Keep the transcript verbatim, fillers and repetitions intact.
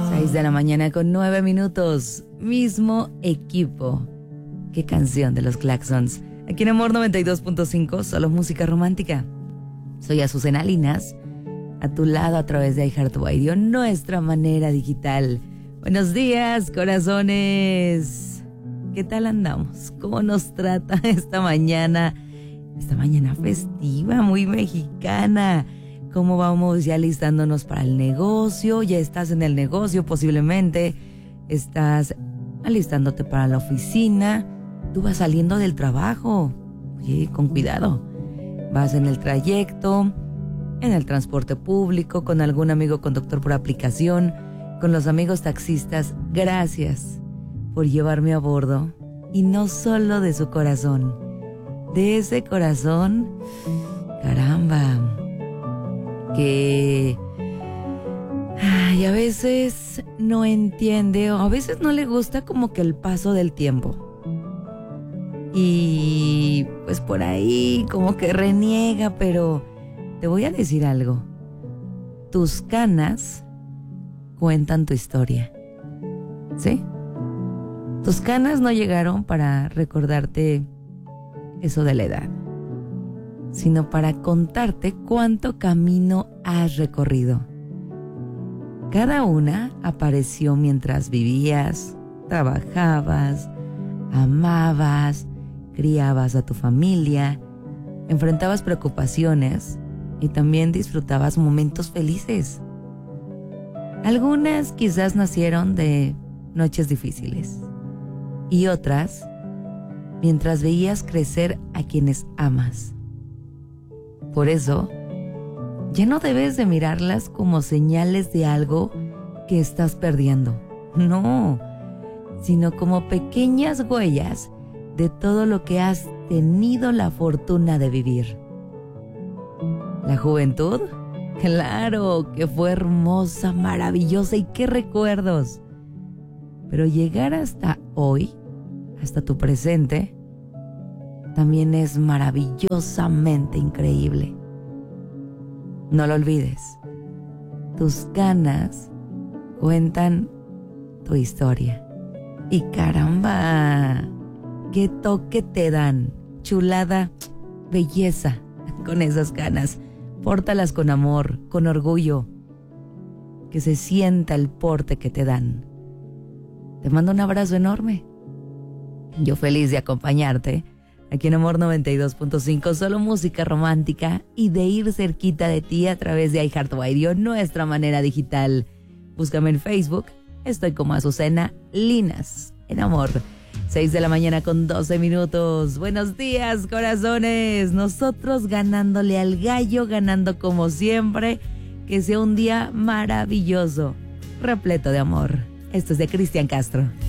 seis de la mañana con nueve minutos. Mismo equipo. Qué canción de los Claxons. Aquí en Amor noventa y dos punto cinco, solo música romántica. Soy Azucena Linas, a tu lado a través de iHeartRadio, nuestra manera digital. Buenos días, corazones. ¿Qué tal andamos? ¿Cómo nos trata esta mañana? Esta mañana festiva, muy mexicana. ¿Cómo vamos ya listándonos para el negocio? Ya estás en el negocio posiblemente. Estás alistándote para la oficina. Tú vas saliendo del trabajo. Oye, con cuidado. Vas en el trayecto, en el transporte público, con algún amigo conductor por aplicación, con los amigos taxistas. Gracias por llevarme a bordo. Y no solo de su corazón. De ese corazón, caramba, que ay, a veces no entiende o a veces no le gusta como que el paso del tiempo. Y pues por ahí como que reniega, pero te voy a decir algo. Tus canas cuentan tu historia. ¿Sí? Tus canas no llegaron para recordarte eso de la edad, sino para contarte cuánto camino has recorrido. Cada una apareció mientras vivías, trabajabas, amabas, criabas a tu familia, enfrentabas preocupaciones y también disfrutabas momentos felices. Algunas quizás nacieron de noches difíciles y otras mientras veías crecer a quienes amas. Por eso, ya no debes de mirarlas como señales de algo que estás perdiendo. No, sino como pequeñas huellas de todo lo que has tenido la fortuna de vivir. La juventud, claro, que fue hermosa, maravillosa y qué recuerdos. Pero llegar hasta hoy, hasta tu presente, también es maravillosamente increíble. No lo olvides. Tus canas cuentan tu historia. Y caramba, qué toque te dan. Chulada, belleza con esas canas. Pórtalas con amor, con orgullo. Que se sienta el porte que te dan. Te mando un abrazo enorme. Yo feliz de acompañarte aquí en Amor noventa y dos punto cinco, solo música romántica y de ir cerquita de ti a través de iHeartRadio, nuestra manera digital. Búscame en Facebook, estoy como Azucena Linas, en Amor. seis de la mañana con doce minutos. Buenos días, corazones. Nosotros ganándole al gallo, ganando como siempre. Que sea un día maravilloso, repleto de amor. Esto es de Cristian Castro.